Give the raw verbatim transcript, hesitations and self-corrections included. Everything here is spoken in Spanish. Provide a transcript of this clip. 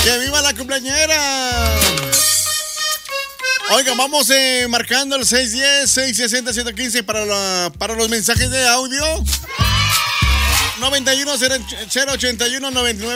¡Que viva la cumpleañera! Oiga, vamos eh, marcando el seis uno cero, seis seis cero, ciento quince para, la, para los mensajes de audio. noventa y uno, cero ochenta y uno, noventa y nueve.